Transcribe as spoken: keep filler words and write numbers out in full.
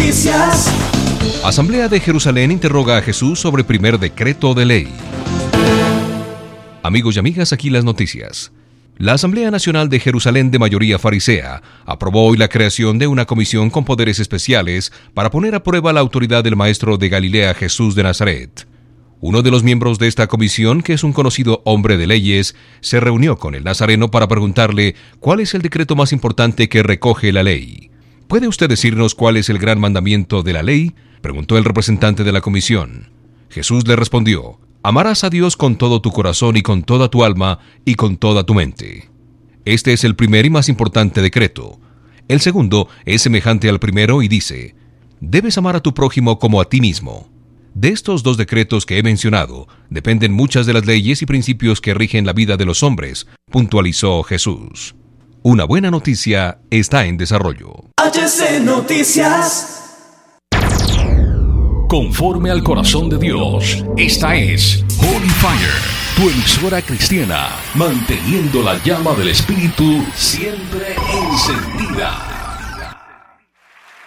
Noticias. Asamblea de Jerusalén interroga a Jesús sobre primer decreto de ley. Amigos y amigas, aquí las noticias. La Asamblea Nacional de Jerusalén, de mayoría farisea, aprobó hoy la creación de una comisión con poderes especiales para poner a prueba la autoridad del maestro de Galilea, Jesús de Nazaret. Uno de los miembros de esta comisión, que es un conocido hombre de leyes, se reunió con el nazareno para preguntarle cuál es el decreto más importante que recoge la ley. ¿Puede usted decirnos cuál es el gran mandamiento de la ley?, preguntó el representante de la comisión. Jesús le respondió: amarás a Dios con todo tu corazón y con toda tu alma y con toda tu mente. Este es el primer y más importante decreto. El segundo es semejante al primero y dice: debes amar a tu prójimo como a ti mismo. De estos dos decretos que he mencionado dependen muchas de las leyes y principios que rigen la vida de los hombres, puntualizó Jesús. Una buena noticia está en desarrollo. H C Noticias. Conforme al corazón de Dios, esta es Holy Fire, tu emisora cristiana, manteniendo la llama del Espíritu siempre encendida.